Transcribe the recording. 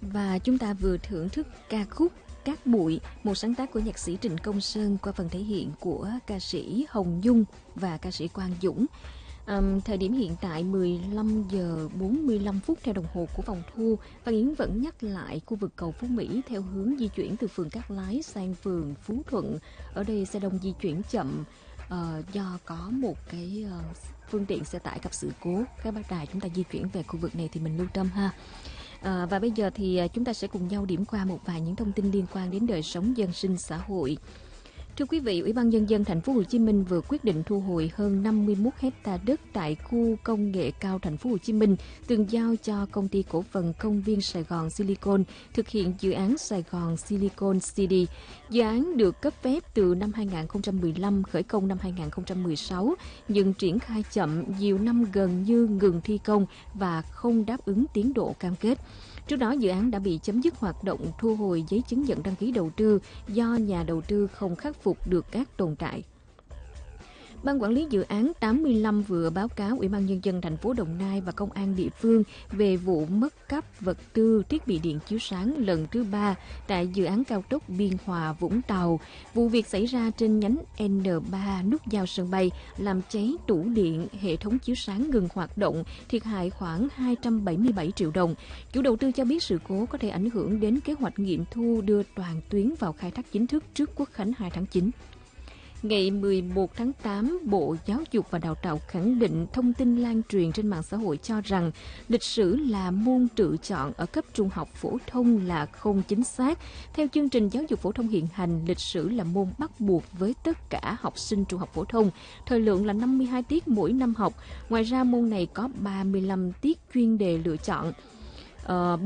Và chúng ta vừa thưởng thức ca khúc Cát Bụi, một sáng tác của nhạc sĩ Trịnh Công Sơn qua phần thể hiện của ca sĩ Hồng Nhung và ca sĩ Quang Dũng. Thời điểm hiện tại 15 giờ 45 phút theo đồng hồ của phòng thu. Văn Yến vẫn nhắc lại khu vực cầu Phú Mỹ theo hướng di chuyển từ phường Cát Lái sang phường Phú Thuận. Ở đây xe đông di chuyển chậm do có một cái phương tiện xe tải gặp sự cố. Các bác đài chúng ta di chuyển về khu vực này thì mình lưu tâm ha. Và bây giờ thì chúng ta sẽ cùng nhau điểm qua một vài những thông tin liên quan đến đời sống dân sinh xã hội. Thưa quý vị, Ủy ban Nhân dân Thành phố Hồ Chí Minh vừa quyết định thu hồi hơn 51 hecta đất tại khu công nghệ cao Thành phố Hồ Chí Minh từng giao cho công ty cổ phần Công viên Sài Gòn Silicon thực hiện dự án Sài Gòn Silicon City. Dự án được cấp phép từ năm 2015, khởi công năm 2016, nhưng triển khai chậm, nhiều năm gần như ngừng thi công và không đáp ứng tiến độ cam kết. Trước đó, dự án đã bị chấm dứt hoạt động thu hồi giấy chứng nhận đăng ký đầu tư do nhà đầu tư không khắc phục được các tồn tại. Ban quản lý dự án 85 vừa báo cáo Ủy ban Nhân dân thành phố Đồng Nai và công an địa phương về vụ mất cắp vật tư thiết bị điện chiếu sáng lần thứ 3 tại dự án cao tốc Biên Hòa - Vũng Tàu. Vụ việc xảy ra trên nhánh N3 nút giao sân bay, làm cháy tủ điện, hệ thống chiếu sáng ngừng hoạt động, thiệt hại khoảng 277 triệu đồng. Chủ đầu tư cho biết sự cố có thể ảnh hưởng đến kế hoạch nghiệm thu đưa toàn tuyến vào khai thác chính thức trước Quốc khánh 2 tháng 9. Ngày 11 tháng 8, Bộ Giáo dục và Đào tạo khẳng định thông tin lan truyền trên mạng xã hội cho rằng lịch sử là môn tự chọn ở cấp trung học phổ thông là không chính xác. Theo chương trình giáo dục phổ thông hiện hành, lịch sử là môn bắt buộc với tất cả học sinh trung học phổ thông. Thời lượng là 52 tiết mỗi năm học. Ngoài ra, môn này có 35 tiết chuyên đề lựa chọn.